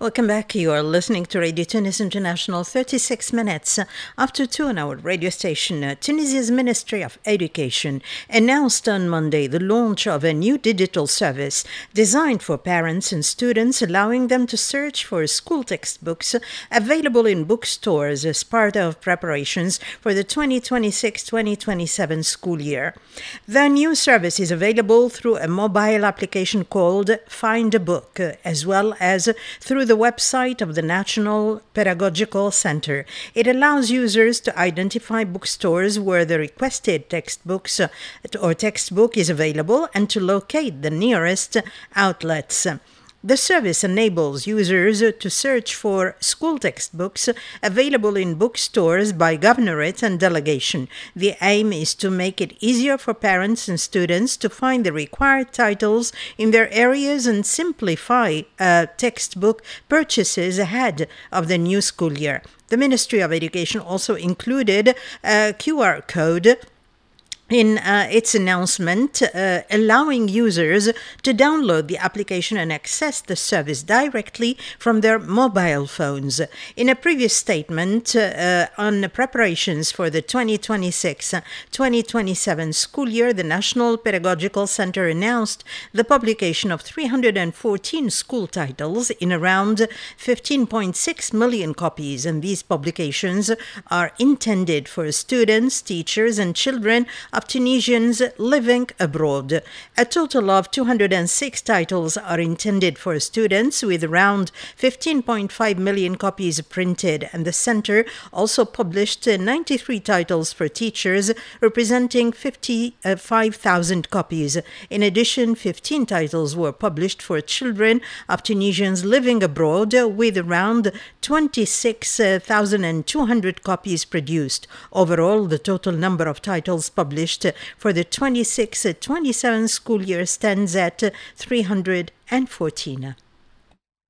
Welcome back. You are listening to Radio Tunis International, 36 minutes after 2 on our radio station. Tunisia's Ministry of Education announced on Monday the launch of a new digital service designed for parents and students, allowing them to search for school textbooks available in bookstores as part of preparations for the 2026-2027 school year. The new service is available through a mobile application called Find a Book, as well as through the website of the National Pedagogical Center. It allows users to identify bookstores where the requested textbook is available and to locate the nearest outlets. The service enables users to search for school textbooks available in bookstores by governorate and delegation. The aim is to make it easier for parents and students to find the required titles in their areas and simplify textbook purchases ahead of the new school year. The Ministry of Education also included a QR code in its announcement, allowing users to download the application and access the service directly from their mobile phones. In a previous statement on preparations for the 2026-2027 school year, the National Pedagogical Center announced the publication of 314 school titles in around 15.6 million copies, and these publications are intended for students, teachers, and children of Tunisians living abroad. A total of 206 titles are intended for students, with around 15.5 million copies printed, and the center also published 93 titles for teachers, representing 55,000 copies. In addition, 15 titles were published for children of Tunisians living abroad, with around 26,200 copies produced. Overall, the total number of titles published for the 26-27 school year stands at 314.